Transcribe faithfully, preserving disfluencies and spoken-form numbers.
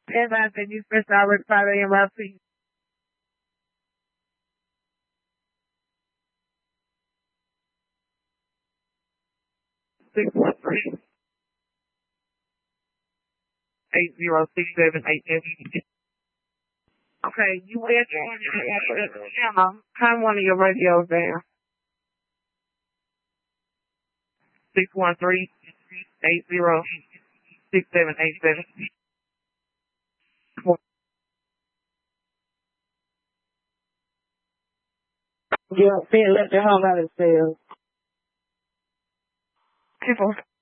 As I said, you first already part of M I C. Six one three eight zero six seven eight seven. Okay, you will turn one of your radios down. Six one three eight zero six seven eight seven. Yeah, being left at home by themselves. People